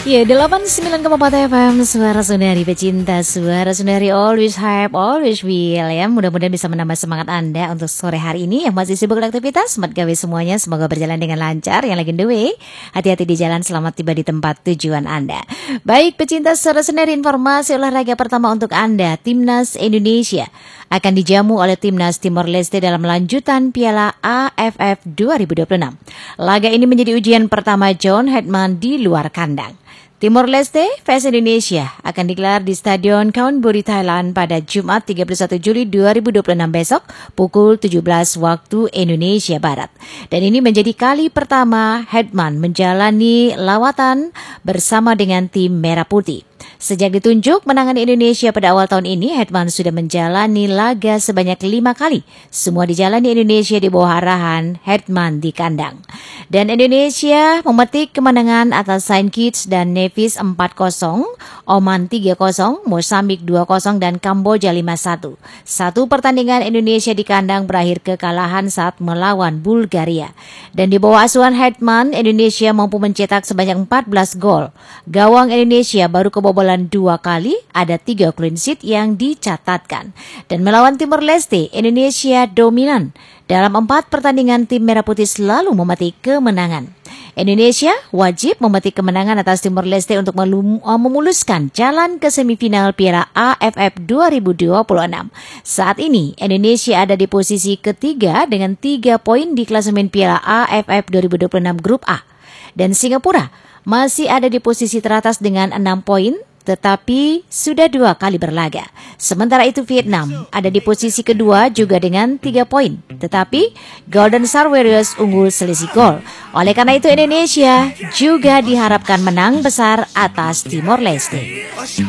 Ya, 89,4 FM, Suara Sundari pecinta, Suara Sundari always hype, always will ya. Mudah-mudahan bisa menambah semangat Anda untuk sore hari ini yang masih sibuk aktivitas. Semangat gawe semuanya, semoga berjalan dengan lancar. Yang lagi on the way, hati-hati di jalan, selamat tiba di tempat tujuan Anda. Baik pecinta Suara Sundari, informasi olahraga pertama untuk Anda. Timnas Indonesia akan dijamu oleh Timnas Timor Leste dalam lanjutan Piala AFF 2026. Laga ini menjadi ujian pertama John Hedman di luar kandang. Timor Leste vs Indonesia akan digelar di Stadion Kaunburi, Thailand pada Jumat 31 Juli 2026 besok pukul 17 waktu Indonesia Barat. Dan ini menjadi kali pertama Hedman menjalani lawatan bersama dengan tim Merah Putih. Sejak ditunjuk menangani Indonesia pada awal tahun ini, Hedman sudah menjalani laga sebanyak 5 kali. Semua dijalani Indonesia di bawah arahan Hedman di kandang. Dan Indonesia memetik kemenangan atas Saint Kitts dan Nevis 4-0, Oman 3-0, Mozambik 2-0, dan Kamboja 5-1. Satu pertandingan Indonesia di kandang berakhir kekalahan saat melawan Bulgaria. Dan di bawah asuhan Hedman, Indonesia mampu mencetak sebanyak 14 gol. Gawang Indonesia baru kebobolan 2 kali, ada 3 clean sheet yang dicatatkan. Dan melawan Timor Leste, Indonesia dominan. Dalam 4 pertandingan, tim Merah Putih selalu memetik kemenangan. Indonesia wajib memetik kemenangan atas Timor Leste untuk memuluskan jalan ke semifinal Piala AFF 2026. Saat ini, Indonesia ada di posisi ketiga dengan 3 poin di klasemen Piala AFF 2026 Grup A. Dan Singapura masih ada di posisi teratas dengan 6 poin, tetapi sudah 2 kali berlaga. Sementara itu Vietnam ada di posisi kedua juga dengan 3 poin. Tetapi Golden Star Warriors unggul selisih gol. Oleh karena itu Indonesia juga diharapkan menang besar atas Timor Leste.